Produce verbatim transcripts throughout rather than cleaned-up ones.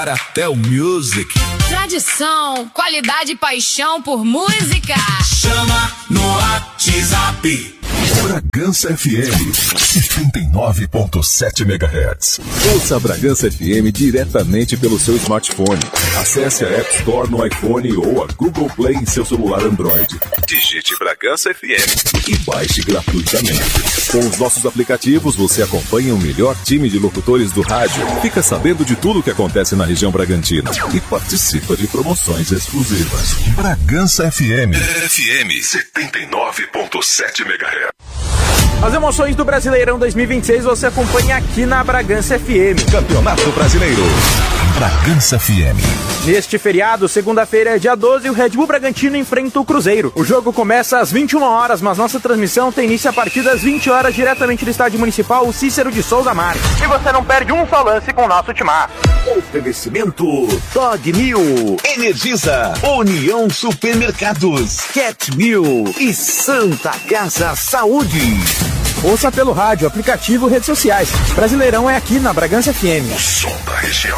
Até o Music. Tradição, qualidade e paixão por música. Chama no WhatsApp. Bragança F M, setenta e nove ponto sete megahertz. Ouça a Bragança F M diretamente pelo seu smartphone. Acesse a App Store no iPhone ou a Google Play em seu celular Android. Digite Bragança F M e baixe gratuitamente. Com os nossos aplicativos, você acompanha o melhor time de locutores do rádio, fica sabendo de tudo o que acontece na região Bragantina e participa de promoções exclusivas. Bragança F M. F M setenta e nove ponto sete megahertz. As emoções do Brasileirão dois mil e vinte e seis você acompanha aqui na Bragança F M. Campeonato Brasileiro. Bragança F M. Neste feriado, segunda-feira, dia doze, o Red Bull Bragantino enfrenta o Cruzeiro. O jogo começa às vinte e uma horas, mas nossa transmissão tem início a partir das vinte horas, diretamente do Estádio Municipal Cícero de Souza Marques. E você não perde um só lance com o nosso timar. Oferecimento Dog Mil, Energisa, União Supermercados, Cat Mil e Santa Casa Saúde. Ouça pelo rádio, aplicativo e redes sociais. Brasileirão é aqui na Bragança F M. O som da região.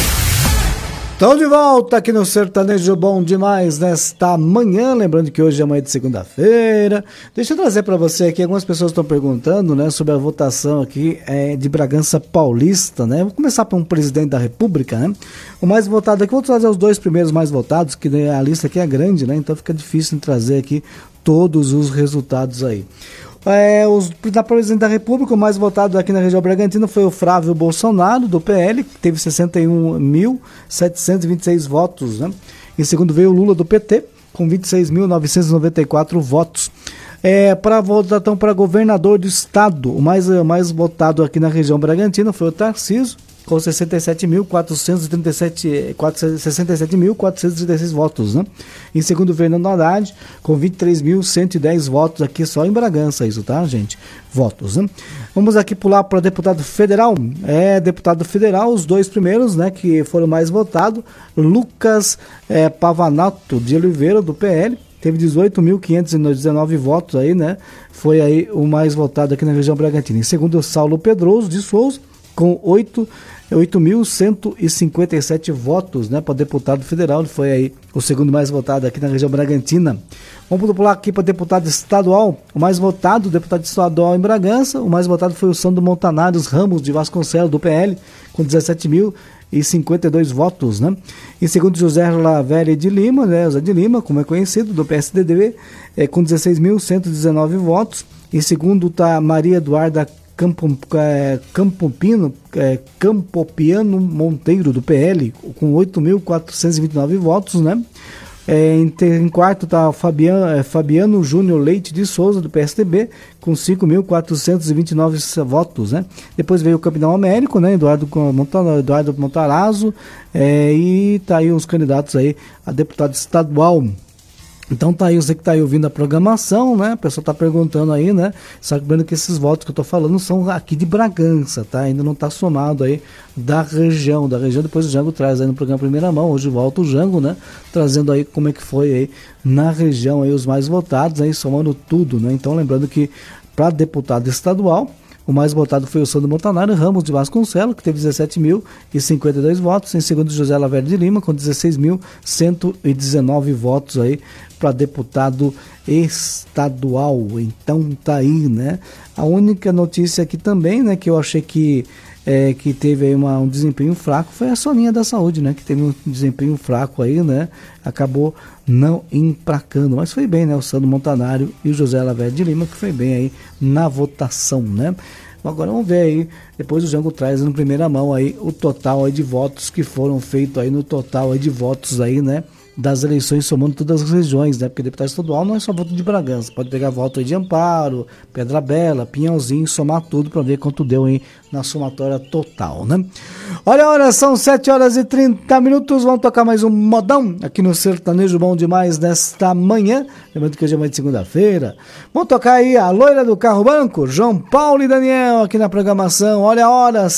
Estão de volta aqui no Sertanejo Bom Demais nesta manhã, lembrando que hoje é manhã de segunda-feira. Deixa eu trazer para você aqui, algumas pessoas estão perguntando, né, sobre a votação aqui é, de Bragança Paulista, né? Vou começar para um presidente da República, né? O mais votado aqui, vou trazer os dois primeiros mais votados, que a lista aqui é grande, né? Então fica difícil de trazer aqui todos os resultados aí. É, os, da presidente da República, o mais votado aqui na região Bragantina foi o Flávio Bolsonaro, do P L, que teve sessenta e um mil setecentos e vinte e seis votos, né? Em segundo veio o Lula, do P T, com vinte e seis mil novecentos e noventa e quatro votos. É, para votação para governador do estado, o mais, mais votado aqui na região Bragantina foi o Tarcísio, com sessenta e sete mil quatrocentos e trinta e sete, sessenta e sete mil quatrocentos e trinta e seis votos, né? Em segundo, Fernando Haddad, com vinte e três mil cento e dez votos, aqui só em Bragança, isso, tá, gente? Votos, né? Vamos aqui pular para deputado federal. É, deputado federal, os dois primeiros, né, que foram mais votados, Lucas é, Pavanato de Oliveira, do P L, teve dezoito mil quinhentos e dezenove votos aí, né? Foi aí o mais votado aqui na região Bragantina. Em segundo, Saulo Pedroso de Souza, com oito mil cento e cinquenta e sete votos, né, para deputado federal. Ele foi aí o segundo mais votado aqui na região Bragantina. Vamos pular aqui para deputado estadual. O mais votado, deputado estadual em Bragança, o mais votado foi o Sandro Montanários Ramos de Vasconcelos, do P L, com dezessete mil e cinquenta e dois votos, né? Em segundo, José Lavéria de Lima, né, José de Lima, como é conhecido, do P S D B, é, com dezesseis mil cento e dezenove votos. Em segundo está Maria Eduarda Campo, é, Campopino, é, Campopiano Monteiro, do P L, com oito mil quatrocentos e vinte e nove votos, né? É, em, ter, em quarto está Fabiano, é, Fabiano Júnior Leite de Souza, do P S D B, com cinco mil quatrocentos e vinte e nove votos, né? Depois veio o Capitão Américo, né? Eduardo, Monta, Eduardo Montarazzo, é, e tá aí os candidatos aí a deputado estadual. Então tá aí, você que tá aí ouvindo a programação, né? A pessoa tá perguntando aí, né? Sabendo que esses votos que eu tô falando são aqui de Bragança, tá? Ainda não tá somado aí da região, da região. Depois o Jango traz aí no programa Primeira Mão. Hoje volta o Jango, né? Trazendo aí como é que foi aí na região aí os mais votados, aí somando tudo, né? Então lembrando que para deputado estadual, o mais votado foi o Sandro Montanário Ramos de Vasconcelos, que teve dezessete mil e cinquenta e dois votos. Em segundo, José Lavéria de Lima, com dezesseis mil cento e dezenove votos aí para deputado estadual. Então tá aí, né? A única notícia aqui também, né, que eu achei que É, que teve aí uma, um desempenho fraco, foi a Soninha da Saúde, né, que teve um desempenho fraco aí, né, acabou não emplacando, mas foi bem, né, o Sandro Montanário e o José Lavéria de Lima, que foi bem aí na votação, né. Agora vamos ver aí, depois o Jango traz no primeira mão aí o total aí de votos que foram feitos aí no total aí de votos aí, né, das eleições, somando todas as regiões, né? Porque deputado estadual não é só voto de Bragança, pode pegar voto aí de Amparo, Pedra Bela, Pinhalzinho, somar tudo para ver quanto deu aí na somatória total, né? Olha, olha, são sete horas e trinta minutos, vamos tocar mais um modão aqui no Sertanejo Bom Demais nesta manhã, lembrando que hoje é manhã de segunda-feira. Vamos tocar aí a loira do carro branco, João Paulo e Daniel aqui na programação. Olha a hora,